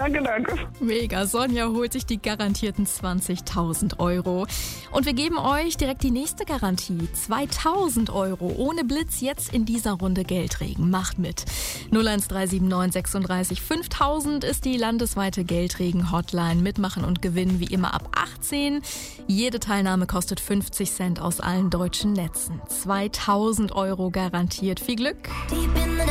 Danke. Mega, Sonja holt sich die garantierten 20.000 Euro. Und wir geben euch direkt die nächste Garantie. 2.000 Euro ohne Blitz jetzt in dieser Runde Geldregen. Macht mit. 01379 36 5000 ist die landesweite Geldregen-Hotline. Mitmachen und gewinnen wie immer ab 18. Jede Teilnahme kostet 50 Cent aus allen deutschen Netzen. 2.000 Euro garantiert. Viel Glück!